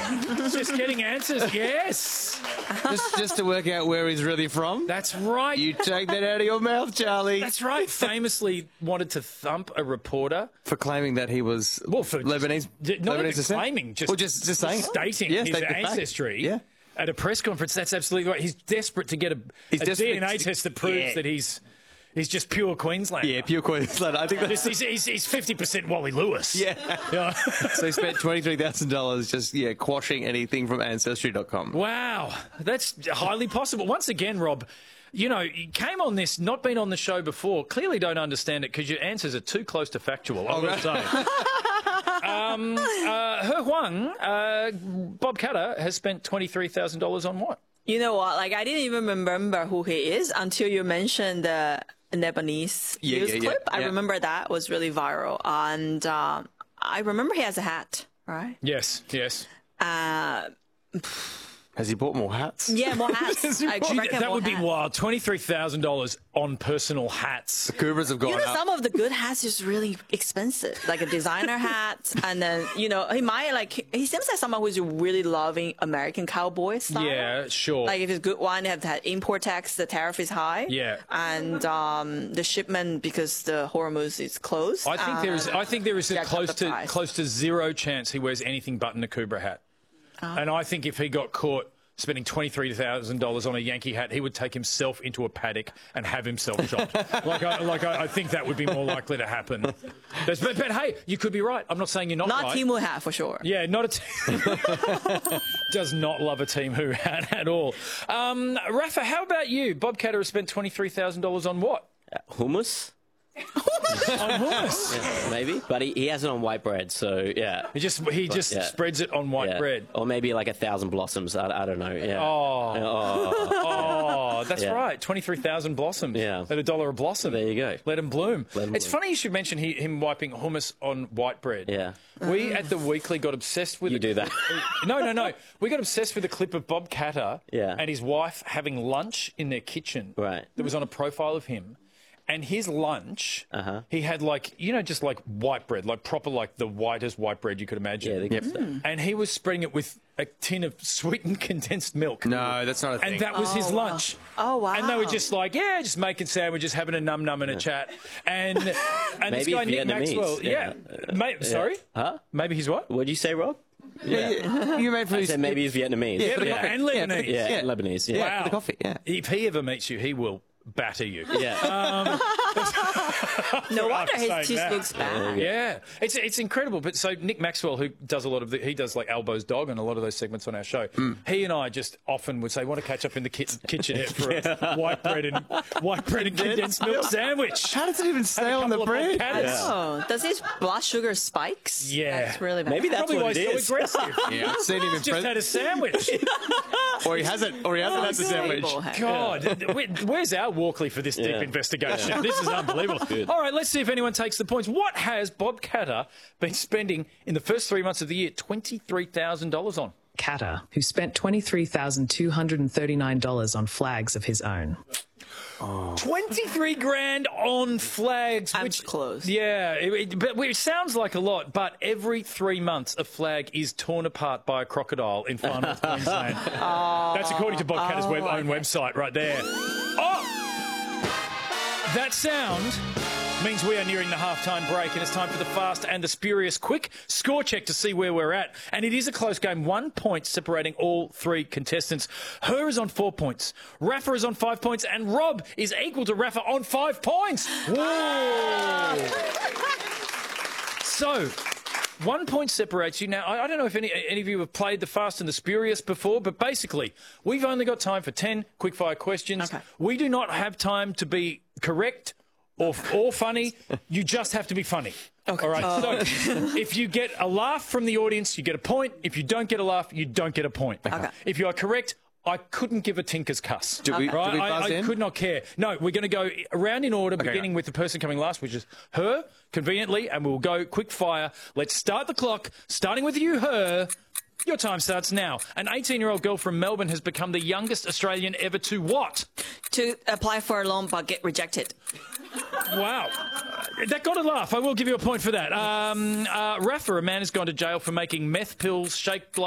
Just getting answers, yes. Just to work out where he's really from. That's right. You take that out of your mouth, Charlie. That's right. Famously wanted to thump a reporter. For claiming that he was For Lebanese. not even descent? claiming, just saying. stating Yeah, his state the fact. ancestry. Yeah. At a press conference. That's absolutely right. He's desperate to get a DNA test that proves that he's just pure Queenslander. Yeah, pure Queensland. I think that's... He's 50% Wally Lewis. Yeah. Yeah. So he spent $23,000 just, quashing anything from Ancestry.com. Wow. That's highly possible. Once again, Rob, you came on this, not been on the show before, clearly don't understand it because your answers are too close to factual, I will say. He Huang, Bob Katter, has spent $23,000 on what? You know what? Like, I didn't even remember who he is until you mentioned the Lebanese news clip. I remember that was really viral. And I remember he has a hat, right? Yes. Has he bought more hats? Yeah, more hats. That would be wild. $23,000 on personal hats. The Cougars have gone up. Some of the good hats is really expensive, like a designer hat. And then, he seems like someone who's really loving American cowboy style. Yeah, sure. Like if it's a good one, they have to have import tax, the tariff is high. Yeah. And the shipment, because the Hormuz is closed. I think there is a close to zero chance he wears anything but an Akubra hat. And I think if he got caught spending $23,000 on a Yankee hat, he would take himself into a paddock and have himself shot. I think that would be more likely to happen. But hey, you could be right. I'm not saying you're not right. Not Timu hat, for sure. Yeah, not a team. Does not love a Team Who hat at all. Rafa, how about you? Bob Katter has spent $23,000 on what? Hummus? On hummus. Yeah, maybe, but he has it on white bread, so yeah. He just spreads it on white bread, or maybe like 1,000 blossoms. I don't know. Yeah. Oh, that's right. 23,000 blossoms. Yeah. At $1 a blossom. There you go. Let him bloom. It's funny you should mention him wiping hummus on white bread. Yeah. We at the Weekly got obsessed with. You do that? No. We got obsessed with a clip of Bob Katter and his wife having lunch in their kitchen. Right. That was on a profile of him. And his lunch, he had just like white bread, like proper, like the whitest white bread you could imagine. Yeah, the good stuff. And he was spreading it with a tin of sweetened condensed milk. No, that's not a thing. And that was his lunch. Oh, wow. And they were just like, just making sandwiches, having a num-num and a chat. And this guy, Nick Maxwell. Sorry? Huh? Maybe he's what? What'd you say, Rob? Yeah. You made for I said maybe he's Vietnamese. Yeah, and Lebanese. Yeah, Lebanese. Yeah. Wow. For the coffee, yeah. If he ever meets you, he will batter you. Yeah. No wonder his teeth looks bad. Yeah, it's incredible. But so Nick Maxwell, who does a lot of he does like Elbows Dog and a lot of those segments on our show. He and I just often would say, "Want to catch up in the kitchenette for a white bread and condensed milk sandwich." How does it even stay on the bread? Oh, does his blood sugar spikes? Yeah, that's really bad. Maybe that's probably what why it he's is. so aggressive. Yeah, I've seen him in Just had a sandwich. or he hasn't had the sandwich. God, where's our Walkley for this deep investigation? This is unbelievable. All right, let's see if anyone takes the points. What has Bob Katter been spending in the first 3 months of the year $23,000 on? Katter, who spent $23,239 on flags of his own. 23 grand on flags. Which close. Yeah, it sounds like a lot, but every 3 months a flag is torn apart by a crocodile in Far North Queensland. That's according to Bob Katter's own website right there. That sound means we are nearing the halftime break and it's time for the fast and the spurious quick score check to see where we're at. And it is a close game, 1 point separating all three contestants. Her is on 4 points, Rafa is on 5 points, and Rob is equal to Rafa on 5 points. Whoa! So 1 point separates you. Now, I don't know if any of you have played the Fast and the Spurious before, but basically, we've only got time for 10 quickfire questions. Okay. We do not have time to be correct or funny. You just have to be funny. Okay. All right. So if you get a laugh from the audience, you get a point. If you don't get a laugh, you don't get a point. Okay. If you are correct, I couldn't give a tinker's cuss. Do we buzz in? I could not care. No, we're going to go around in order, beginning with the person coming last, which is her, conveniently, and we'll go quick fire. Let's start the clock, starting with you, her. Your time starts now. An 18-year-old girl from Melbourne has become the youngest Australian ever to what? To apply for a loan but get rejected. Wow. That got a laugh. I will give you a point for that. Rafa, a man has gone to jail for making meth pills shaped like